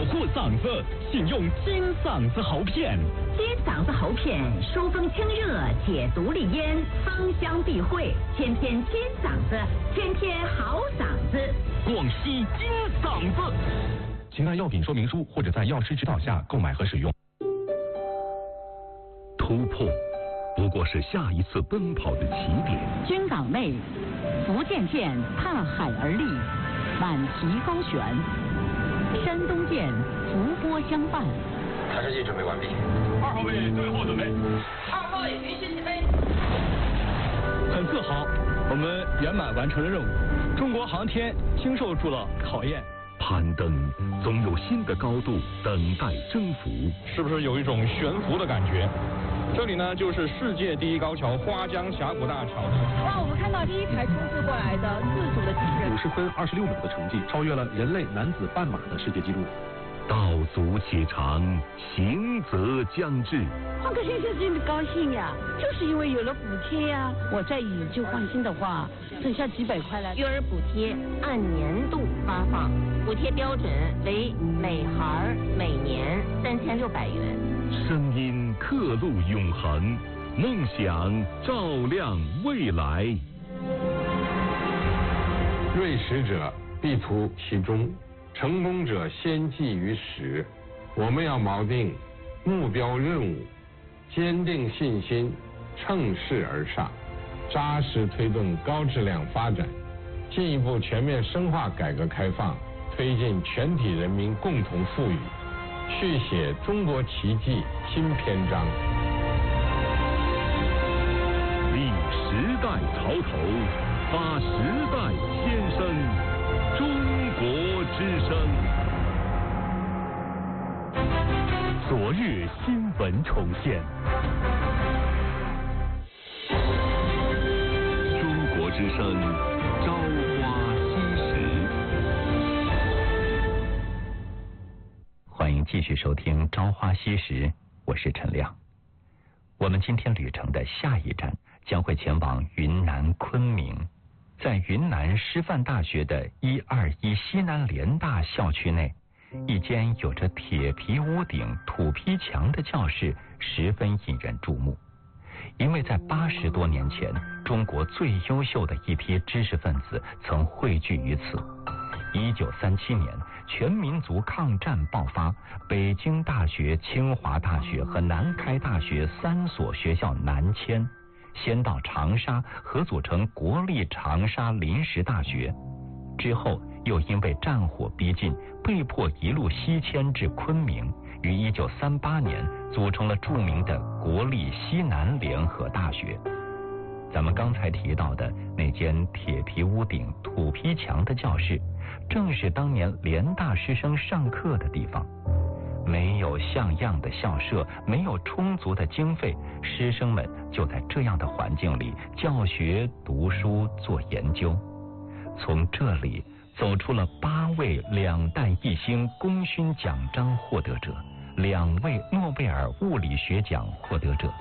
护嗓子，请用金嗓子喉片。 金嗓子喉片疏风清热，解毒利咽，芳香避秽，天天金嗓子，天天好嗓子。 广西金嗓子。请按药品说明书或者在药师指导下购买和使用。 突破不过是下一次奔跑的起点。 军港内，福建舰踏海而立，满旗高悬；山东舰伏波相伴。 探视器准备完毕。 2号位最后准备。 2号位允许起飞。 很自豪，我们圆满完成了任务，中国航天经受住了考验。 攀登总有新的高度等待征服， 是不是有一种悬浮的感觉？这里呢，就是世界第一高桥花江峡谷大桥。 哇，我们看到第一台冲刺过来的自主的机器人 ，50分26秒的成绩，超越了人类男子半马的世界纪录。 道阻且长，行则将至。 换个先生真的高兴呀，就是因为有了补贴呀。我再以旧换新的话，剩下几百块了。 育儿补贴按年度发放，补贴标准为每孩每年3600元。 声音刻录永恒，梦想照亮未来。 锐识者必图其中，成功者先记于始。我们要锚定目标任务，坚定信心，乘势而上，扎实推动高质量发展，进一步全面深化改革开放，推进全体人民共同富裕，续写中国奇迹新篇章。 立时代潮头，发时代先声，中国之声。 昨日新闻重现。 中国之声，朝花夕拾。 欢迎继续收听《朝花夕拾》，我是陈亮。我们今天旅程的下一站将会前往云南昆明，在云南师范大学的121西南联大校区内，一间有着铁皮屋顶、土坯墙的教室十分引人注目，因为在80多年前，中国最优秀的一批知识分子曾汇聚于此。1937年，全民族抗战爆发，北京大学、清华大学和南开大学3所学校南迁，先到长沙合组成国立长沙临时大学，之后又因为战火逼近，被迫一路西迁至昆明，于1938年组成了著名的国立西南联合大学。咱们刚才提到的那间铁皮屋顶、土坯墙的教室，正是当年联大师生上课的地方。没有像样的校舍，没有充足的经费，师生们就在这样的环境里教学、读书、做研究。从这里走出了8位2弹1星功勋奖章获得者，2位诺贝尔物理学奖获得者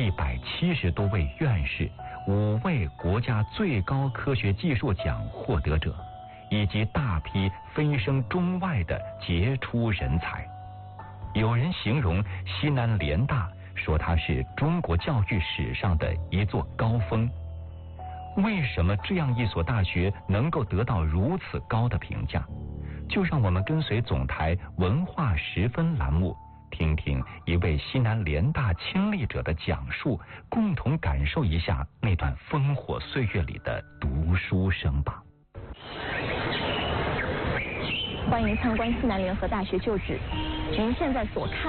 ，170多位院士，5位国家最高科学技术奖获得者，以及大批飞升中外的杰出人才。有人形容西南联大，说它是中国教育史上的一座高峰。为什么这样一所大学能够得到如此高的评价？就让我们跟随总台文化十分栏目，听听一位西南联大亲历者的讲述，共同感受一下那段烽火岁月里的读书声吧。 欢迎参观西南联合大学旧址。您现在所看